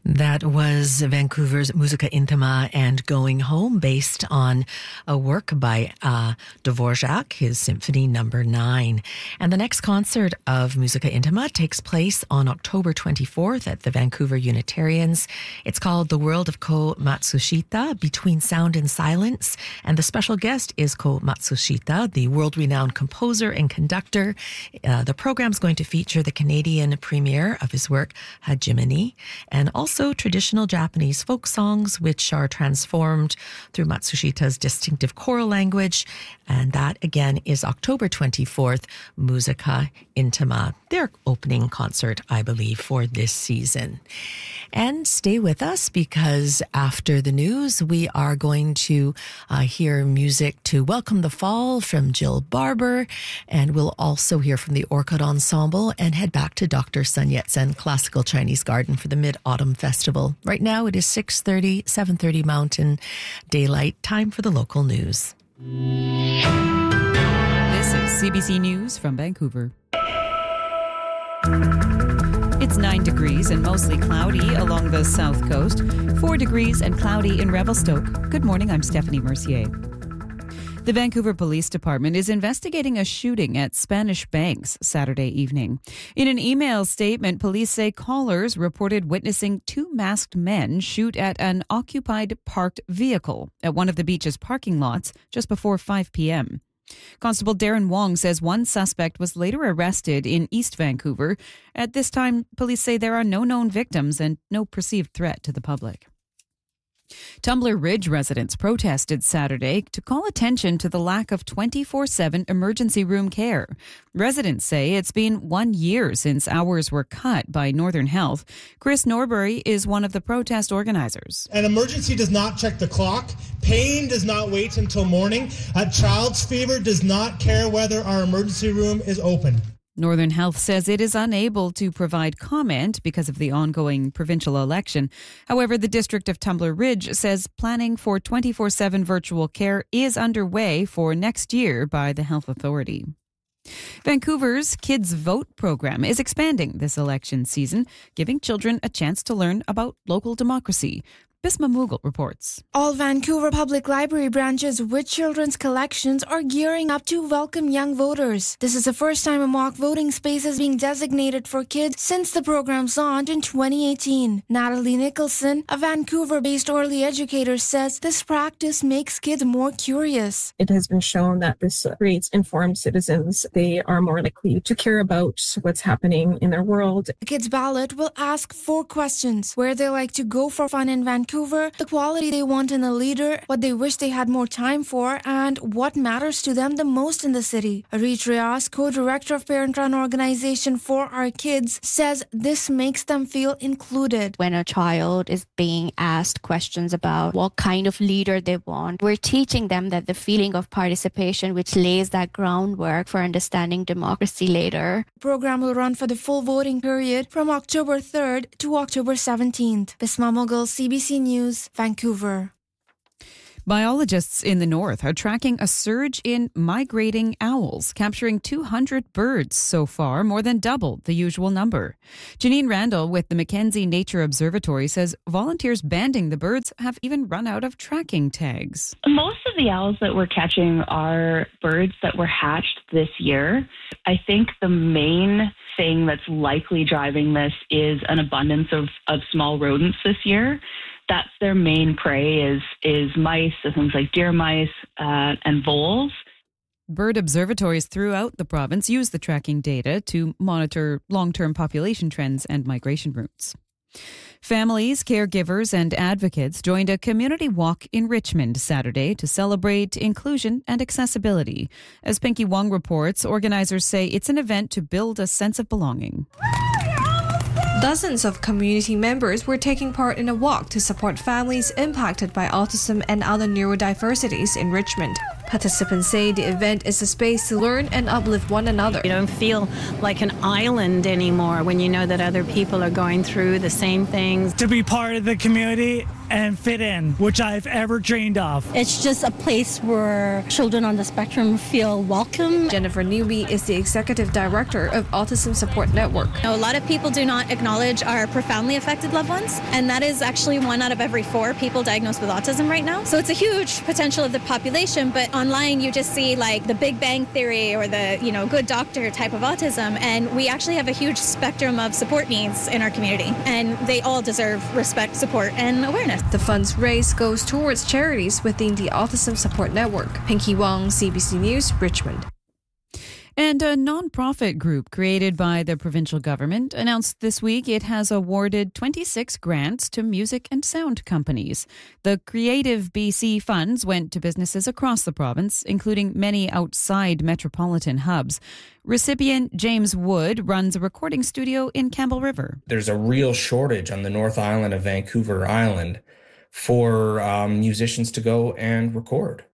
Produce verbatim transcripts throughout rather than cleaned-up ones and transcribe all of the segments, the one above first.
That was Vancouver's Musica Intima and Going Home, based on a work by uh, Dvorak, his Symphony Number Nine. And the next concert of Musica Intima takes place on October twenty-fourth at the Vancouver Unitarians. It's called The World of Ko Matsushita, Between Sound and Silence. And the special guest is Ko Matsushita, the world-renowned composer and conductor. Uh, the program's going to feature the Canadian premiere of his work, Hajimani, and also Also, traditional Japanese folk songs, which are transformed through Matsushita's distinctive choral language. And that, again, is October twenty-fourth, Musica Intima, their opening concert, I believe, for this season. And stay with us, because after the news, we are going to uh, hear music to welcome the fall from Jill Barber. And we'll also hear from the Orchid Ensemble and head back to Doctor Sun Yat-sen Classical Chinese Garden for the Mid-Autumn Festival. Right now, it is six thirty, seven thirty Mountain Daylight. Time for the local news. This is C B C News from Vancouver. It's nine degrees and mostly cloudy along the south coast. Four degrees and cloudy in Revelstoke. Good morning, I'm Stephanie Mercier. The Vancouver Police Department is investigating a shooting at Spanish Banks Saturday evening. In an email statement, police say callers reported witnessing two masked men shoot at an occupied parked vehicle at one of the beach's parking lots just before five p.m. Constable Darren Wong says one suspect was later arrested in East Vancouver. At this time, police say there are no known victims and no perceived threat to the public. Tumbler Ridge residents protested Saturday to call attention to the lack of twenty-four seven emergency room care. Residents say it's been one year since hours were cut by Northern Health. Chris Norbury is one of the protest organizers. An emergency does not check the clock. Pain does not wait until morning. A child's fever does not care whether our emergency room is open. Northern Health says it is unable to provide comment because of the ongoing provincial election. However, the District of Tumbler Ridge says planning for twenty-four seven virtual care is underway for next year by the Health Authority. Vancouver's Kids Vote program is expanding this election season, giving children a chance to learn about local democracy. Bisma Mughal reports. All Vancouver Public Library branches with children's collections are gearing up to welcome young voters. This is the first time a mock voting space is being designated for kids since the program's launch in twenty eighteen. Natalie Nicholson, a Vancouver-based early educator, says this practice makes kids more curious. It has been shown that this creates informed citizens. They are more likely to care about what's happening in their world. The kids' ballot will ask four questions: where they like to go for fun in Vancouver, the quality they want in a leader, what they wish they had more time for, and what matters to them the most in the city. Arit Riaz, co-director of parent-run organization For Our Kids, says this makes them feel included. When a child is being asked questions about what kind of leader they want, we're teaching them that the feeling of participation, which lays that groundwork for understanding democracy later. The program will run for the full voting period from October third to October seventeenth. Bisma Mughal, C B C News, Vancouver. Biologists in the north are tracking a surge in migrating owls, capturing two hundred birds so far, more than double the usual number. Janine Randall with the Mackenzie Nature Observatory says volunteers banding the birds have even run out of tracking tags. Most of the owls that we're catching are birds that were hatched this year. I think the main thing that's likely driving this is an abundance of, of small rodents this year. That's their main prey is is mice, so things like deer mice uh, and voles. Bird observatories throughout the province use the tracking data to monitor long-term population trends and migration routes. Families, caregivers and advocates joined a community walk in Richmond Saturday to celebrate inclusion and accessibility. As Pinky Wong reports, organizers say it's an event to build a sense of belonging. Dozens of community members were taking part in a walk to support families impacted by autism and other neurodiversities in Richmond. Participants say the event is a space to learn and uplift one another. You don't feel like an island anymore when you know that other people are going through the same things. To be part of the community and fit in, which I've ever dreamed of. It's just a place where children on the spectrum feel welcome. Jennifer Newby is the executive director of Autism Support Network. You know, a lot of people do not acknowledge our profoundly affected loved ones, and that is actually one out of every four people diagnosed with autism right now. So it's a huge potential of the population, but online you just see like the Big Bang Theory or the, you know, Good Doctor type of autism, and we actually have a huge spectrum of support needs in our community, and they all deserve respect, support, and awareness. The funds raised goes towards charities within the Autism Support Network. Pinky Wong, C B C News, Richmond. And a nonprofit group created by the provincial government announced this week it has awarded twenty-six grants to music and sound companies. The Creative B C funds went to businesses across the province, including many outside metropolitan hubs. Recipient James Wood runs a recording studio in Campbell River. There's a real shortage on the North Island of Vancouver Island for um, musicians to go and record.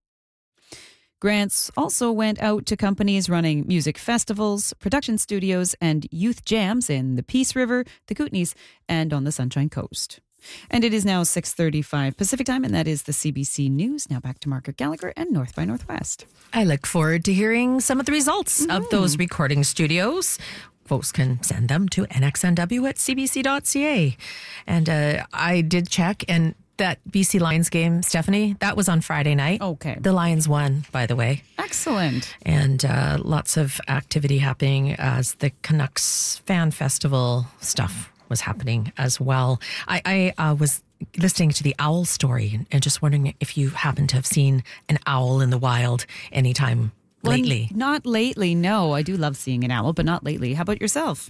Grants also went out to companies running music festivals, production studios, and youth jams in the Peace River, the Kootenays, and on the Sunshine Coast. And it is now six thirty-five Pacific Time, and that is the C B C News. Now back to Margaret Gallagher and North by Northwest. I look forward to hearing some of the results mm. of those recording studios. Folks can send them to n x n w at c b c dot c a. And uh, I did check, and that B C Lions game, Stephanie, that was on Friday night. Okay. The Lions won, by the way. Excellent. And uh, lots of activity happening as the Canucks Fan Festival stuff was happening as well. I, I uh, was listening to the owl story and just wondering if you happen to have seen an owl in the wild anytime well, lately. Not lately, no. I do love seeing an owl, but not lately. How about yourself?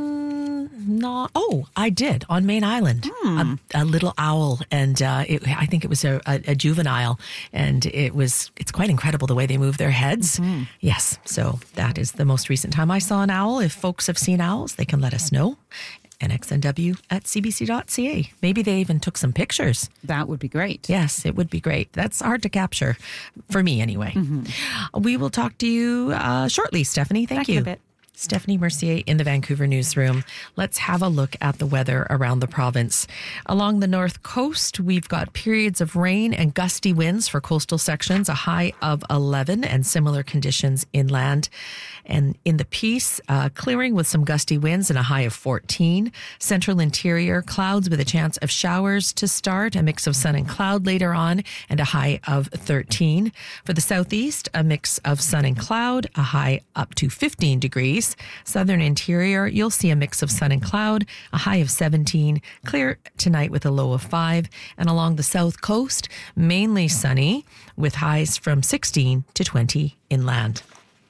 Mm, not. Oh, I did on Main Island. Hmm. A, a little owl, and uh, it, I think it was a, a, a juvenile, and it was. It's quite incredible the way they move their heads. Mm-hmm. Yes, so that is the most recent time I saw an owl. If folks have seen owls, they can let us know. n x n w at c b c dot c a. Maybe they even took some pictures. That would be great. Yes, it would be great. That's hard to capture, for me anyway. Mm-hmm. We will talk to you uh, shortly, Stephanie. Thank Back you. in a bit. Stephanie Mercier in the Vancouver newsroom. Let's have a look at the weather around the province. Along the north coast, we've got periods of rain and gusty winds for coastal sections, a high of eleven, and similar conditions inland. And in the Peace, uh, clearing with some gusty winds and a high of fourteen. Central interior, clouds with a chance of showers to start, a mix of sun and cloud later on, and a high of thirteen. For the southeast, a mix of sun and cloud, a high up to fifteen degrees. Southern interior, you'll see a mix of sun and cloud, a high of seventeen. Clear tonight with a low of five. And along the south coast, mainly sunny with highs from sixteen to twenty inland.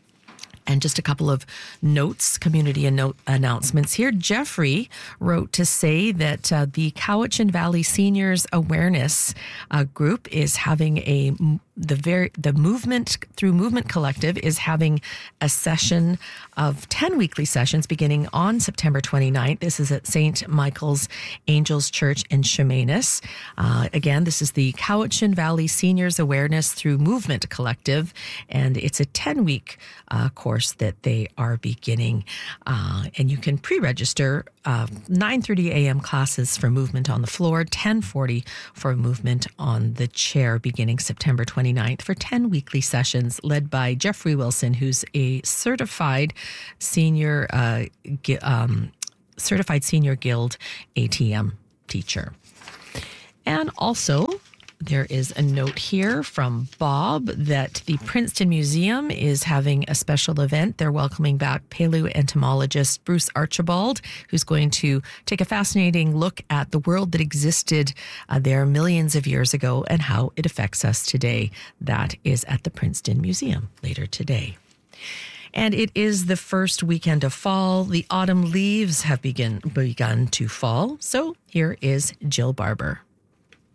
And just a couple of notes, community and note announcements here. Jeffrey wrote to say that uh, the Cowichan Valley Seniors Awareness uh, Group is having a the very the movement through Movement Collective is having a session of ten weekly sessions beginning on September twenty-ninth. This is at Saint Michael's Angels Church in Chemainus. Uh, again, this is the Cowichan Valley Seniors Awareness through Movement Collective, and it's a ten-week uh, course that they are beginning. Uh, and you can pre-register uh, nine thirty a.m. classes for movement on the floor, ten forty for movement on the chair beginning September twenty-ninth for ten weekly sessions led by Jeffrey Wilson, who's a certified senior uh, um, certified senior guild A T M teacher. And also, there is a note here from Bob that the Princeton Museum is having a special event. They're welcoming back paleoentomologist Bruce Archibald, who's going to take a fascinating look at the world that existed uh, there millions of years ago and how it affects us today. That is at the Princeton Museum later today. And it is the first weekend of fall. The autumn leaves have begin, begun to fall. So here is Jill Barber.